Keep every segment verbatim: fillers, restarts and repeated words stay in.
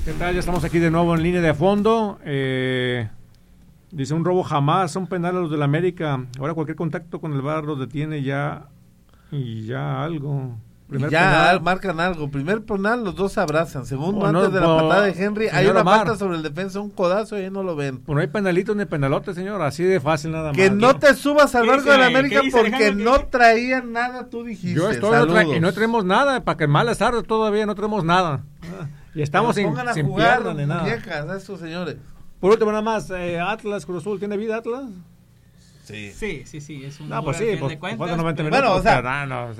¿Qué tal? Ya estamos aquí de nuevo en línea de fondo. Eh, dice un robo jamás, un penal a los del América. Ahora cualquier contacto con el V A R los detiene ya y ya algo. Primer ya penal. Marcan algo. Primer penal, los dos se abrazan. Segundo, oh, antes no, de la no, patada de Henry, hay una Omar. falta sobre el defensa, un codazo y ahí no lo ven. Pues no hay penalitos ni penalotes, señor. Así de fácil nada más. Que no te subas al barco de la América porque no traían nada, tú dijiste. Yo estoy no tra- y no tenemos nada. Para que mal tarde todavía no tenemos nada. Y estamos sin, sin pierna ni nada. Viejas, estos señores. Por último, nada más, eh, Atlas, Cruz Azul, ¿tiene vida Atlas? Sí, sí, sí, sí, es un no, pues sí, pues, cuentas, noventa pero... minutos, bueno, o sea, pero, no, no, o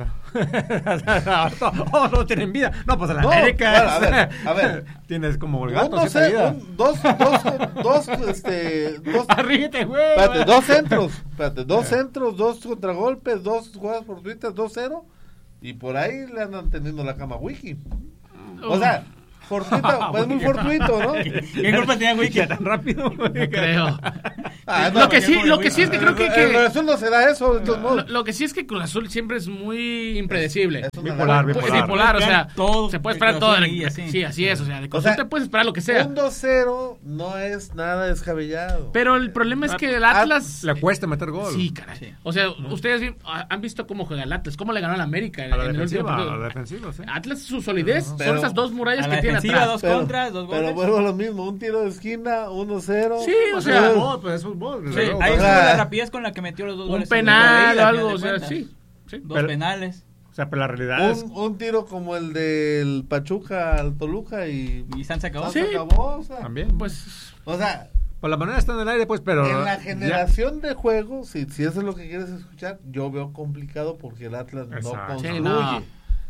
sea, no, no tienen vida, no, pues en la no, América, bueno, a ver, a ver, tienes como el gato, un, no sé, un, dos, dos, dos, este, dos, Arríete, güey, espérate, dos centros, espérate, dos centros, dos contragolpes, dos jugadas fortuitas, dos cero, y por ahí le andan teniendo la cama a Wiki, o sea, fortuito, pues muy fortuito, ¿no? ¿Qué culpa tenía Wiki tan rápido? No creo. Ah, no, lo que sí, lo que sí es que creo que, que el Cruz Azul no será eso, de todos modos. Lo, lo que sí es que Cruz Azul siempre es muy impredecible. Es, es bipolar, bipolar. Es bipolar, o sea, todo, se puede esperar todo. Ahí, así. Sí, así es, o sea, de Cruz o Azul sea, te puedes esperar lo que sea. Un dos cero no es nada descabellado. Pero el problema es que el Atlas le cuesta meter gol. Sí, caray. Sí. O sea, uh-huh. ustedes han visto cómo juega el Atlas, cómo le ganó al América en, a la en defensiva, el último partido. A la defensiva, sí. Atlas su solidez, pero, son esas dos murallas que tiene atrás. Dos pero, contras, dos goles. Pero vuelvo a lo mismo, un tiro de esquina, uno cero. Sí, o sea, no, pues es fútbol. Sí, ahí estuvo la rapidez con la que metió los dos un goles. Un penal o algo, o sea, sí. sí. Dos pero, penales. O sea, pero la realidad es... Un, un tiro como el del Pachuca al Toluca y... Y San se acabó. San sí. se acabó, o sea. También, pues... O sea... Por la manera está en el aire, pues, pero... En la generación ya. de juego, si, si eso es lo que quieres escuchar, yo veo complicado porque el Atlas Exacto. no construye. Sí, no.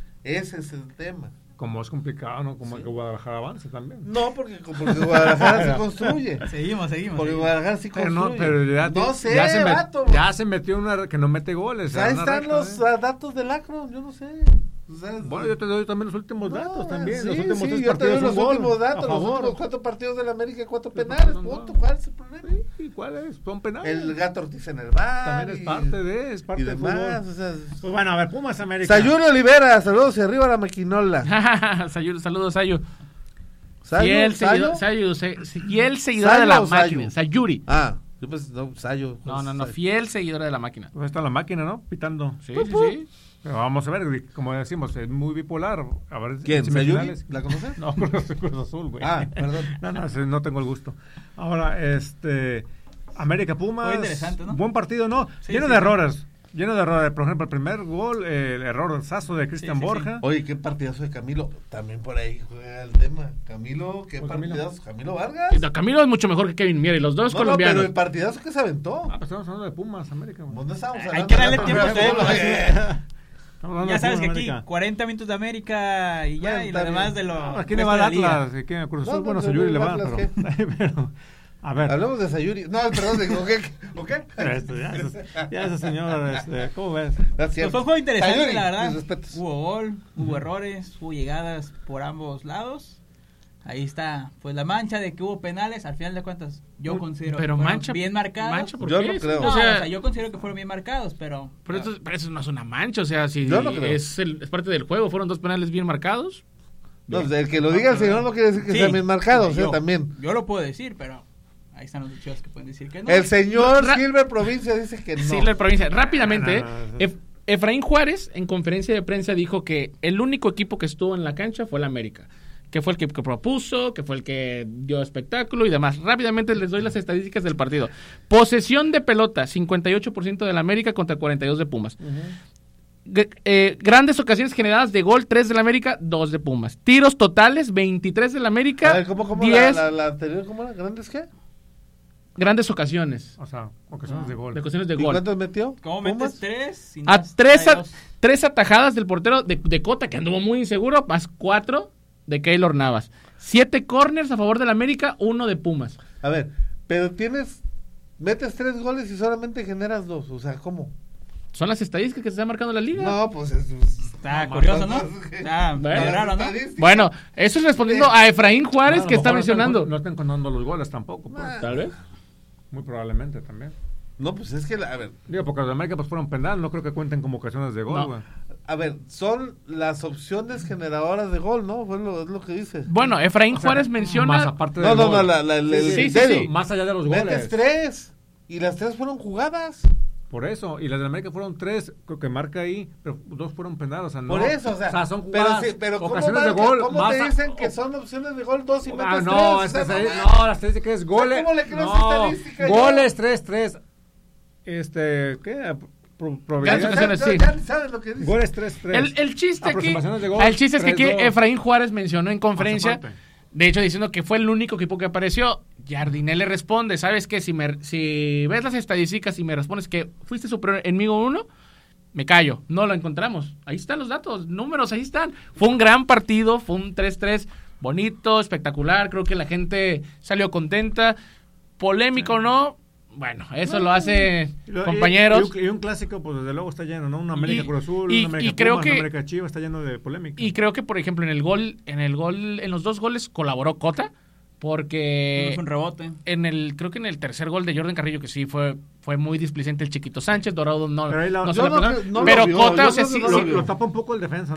Ese es el tema. Como es complicado, ¿no? Como sí. que Guadalajara avance también. No, porque, porque Guadalajara se construye. Seguimos, seguimos. Porque seguimos. Guadalajara sí construye. Pero no, pero ya, no sé, ya se, vato, met, ya se metió una que no mete goles. Ahí están recta, los ¿eh? datos del Akron, yo no sé. O sea, bueno, yo te doy también los últimos datos no, también. Sí, los últimos sí, tres yo te doy partidos los últimos datos, los últimos cuatro partidos de la América y cuatro penales, punto. ¿Cuál es el problema? Sí, ¿cuál es? Son penales. El Gato Ortiz en el bar. También es parte de, es parte y demás, de o sea, pues bueno, a ver, Pumas América. Sayuri Olivera, saludos y arriba la maquinola. Saludos, saludos, Sayu. Sayu, fiel Sayu, Sayu, fiel seguidora de la máquina. Sayuri. Ah, yo pues no, Sayu. No, no, no, fiel seguidora de la máquina. Pues está la máquina, ¿no? Pitando. Sí, sí, sí. Pero vamos a ver, como decimos, es muy bipolar. A ver, ¿quién? ¿Sayuri? ¿La conoces? No, Cruz Azul, güey. Ah, perdón. No, no, no tengo el gusto. Ahora, este... América Pumas. Fue interesante, ¿no? Buen partido, ¿no? Sí, lleno sí, de sí. errores. Lleno de errores. Por ejemplo, el primer gol, eh, el error sazo de Cristian sí, sí, Borja. Sí. Oye, qué partidazo de Camilo. También por ahí juega el tema. Camilo, qué partidazo. Camilo Vargas. No, Camilo es mucho mejor que Kevin Mier y los dos no, colombianos. No, pero el partidazo que se aventó. Ah, pues estamos hablando de Pumas, América. ¿Dónde estamos hablando? Hay que darle tiempo a ustedes. Ya sabes que aquí América. cuarenta minutos de América y ya, bueno, y lo demás de lo... ¿A quién le va el Atlas? ¿A quién? Cruz Azul, bueno, Sayuri le va, pero... pero a ver. Hablamos de Sayuri. No, perdón, ¿o qué? ¿O qué? Esto, ya, eso, ya ese señor, este, ¿cómo ves? Pues fue un juego interesante, Sayuri, la verdad. Hubo gol, hubo uh-huh. errores, hubo llegadas por ambos lados. Ahí está, pues la mancha de que hubo penales, al final de cuentas, yo pero, considero pero que fueron mancha, bien marcados. Mancha, ¿por yo qué? no creo. No, o, sea, o sea, yo considero que fueron bien marcados, pero... Pero, pero, eso, pero eso no es una mancha, o sea, si no es, el, es parte del juego, fueron dos penales bien marcados. No, bien. El que lo diga el señor no quiere decir que sí, sean bien marcados, yo, o sea, también. Yo lo puedo decir, pero... Ahí están los chicos que pueden decir que no. El señor Ra- Silver Provincia dice que no. Silver Provincia, rápidamente, no, no, no. Ef- Efraín Juárez en conferencia de prensa dijo que el único equipo que estuvo en la cancha fue el América, que fue el que, que propuso, que fue el que dio espectáculo y demás. Rápidamente les doy las estadísticas del partido. Posesión de pelota, cincuenta y ocho por ciento del América contra cuarenta y dos de Pumas. Uh-huh. G- eh, grandes ocasiones generadas de gol, tres del América, dos de Pumas. Tiros totales, veintitrés del América, A ver, ¿cómo, cómo diez... La, la, la anterior, ¿cómo era? ¿Grandes qué? Grandes ocasiones. O sea, ocasiones ah, de gol. De ocasiones de ¿Y gol. cuántos metió? ¿Cómo metes tres? A tres, a, tres atajadas del portero de, de Cota, que anduvo muy inseguro, más cuatro de Keylor Navas. Siete corners a favor del América, uno de Pumas. A ver, pero tienes, metes tres goles y solamente generas dos, o sea, ¿cómo? Son las estadísticas que se están marcando en la liga. No, pues es, está no, curioso, ¿no? Está bueno, raro, ¿no? Bueno, eso es respondiendo sí. a Efraín Juárez, no, que está mencionando. No están contando los goles tampoco, pues. Ah. Tal vez. Muy probablemente también. No, pues es que, la, a ver. Digo, porque los de América pues fueron penal, no creo que cuenten como ocasiones de gol, güey. No. a ver, son las opciones generadoras de gol, ¿no? Fue lo, es lo que dices. Bueno, Efraín O sea, Juárez menciona... Más aparte No, del no, gol. no, la, la, el, Sí, el sí, dedo. sí. Más allá de los Metes goles. tres y las tres fueron jugadas. Por eso, y las de América fueron tres, creo que marca ahí, pero dos fueron penales, o sea, no. Por eso, o sea, son pero, jugadas, sí, pero ¿cómo, ocasiones marca, de gol. ¿cómo más te a- dicen que son opciones de gol dos y metes Ah, tres? no, O esta sea, estadística- no, no, la estadística es goles. ¿cómo le creo esa No, estadística yo? goles tres tres. Este, ¿qué? Pro- probabilidad- Grandes ya, ocasiones, ya, sí. ya ni sabes lo que dice. Goles tres tres. El, el chiste aquí, Aproximaciones de gol, el chiste es que aquí tres dos. Efraín Juárez mencionó en conferencia, Más aparte. de hecho diciendo que fue el único equipo que apareció. Jardiné le responde, ¿sabes qué? Si me, si ves las estadísticas y me respondes que fuiste superior en mí uno, me callo. No lo encontramos. Ahí están los datos, números, ahí están. Fue un gran partido, fue un tres tres bonito, espectacular. Creo que la gente salió contenta. Polémico o no, bueno, eso lo hace Y lo- compañeros. Y, y un clásico, pues desde luego está lleno, ¿no? Un América Y- Cruz Azul, y- un América y creo Pumas, que- un América Chivas, está lleno de polémica. Y creo que, por ejemplo, en el gol, en el gol, en los dos goles colaboró Cota, porque Fue un rebote. en el, creo que en el tercer gol de Jordan Carrillo, que sí fue, fue muy displicente el Chiquito Sánchez, Dorado no, Pero ahí la- no se yo la no perdonaron. creo- no lo pero vio, Cota, yo o sea, creo sí, que no lo, sí- vio. lo tapa un poco el defensa,